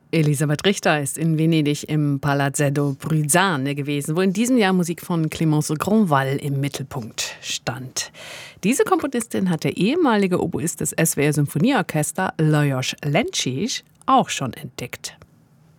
Elisabeth Richter ist in Venedig im Palazzetto Bruzane gewesen, wo in diesem Jahr Musik von Clémence Grandval im Mittelpunkt stand. Diese Komponistin hat der ehemalige Oboist des SWR Symphonieorchester Lajos Lencsich auch schon entdeckt.